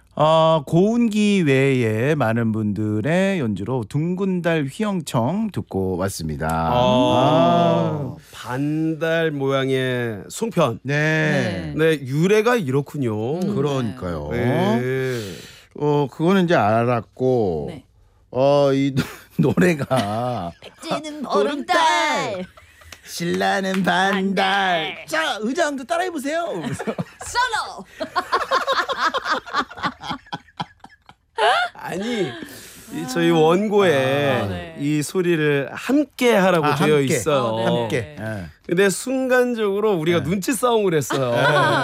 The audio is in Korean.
고운기 외에 많은 분들의 연주로 둥근 달 휘영청 듣고 왔습니다. 반달 모양의 송편. 네. 네, 유래가 이렇군요. 그러니까요. 네. 그거는 이제 알았고, 네. 이 노래가 백지는 보름달, 신라는 반달. 자, 의장도 따라해 보세요. 솔로. 아니, 저희 원고에 네. 이 소리를 함께 하라고 되어 함께. 있어요. 네. 함께. 근데 순간적으로 우리가 눈치 싸움을 했어요.